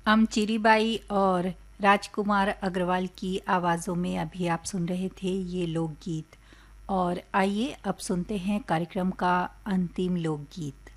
अमचिरीबाई और राजकुमार अग्रवाल की आवाज़ों में अभी आप सुन रहे थे ये लोकगीत। और आइए अब सुनते हैं कार्यक्रम का अंतिम लोकगीत।